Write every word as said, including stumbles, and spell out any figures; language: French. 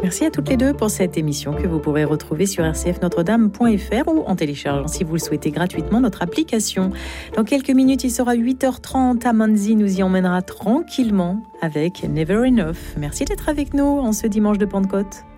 Merci à toutes les deux pour cette émission que vous pourrez retrouver sur r c f notre dame point f r ou en téléchargeant, si vous le souhaitez, gratuitement notre application. Dans quelques minutes, il sera huit heures trente. Amanzi nous y emmènera tranquillement avec Never Enough. Merci d'être avec nous en ce dimanche de Pentecôte.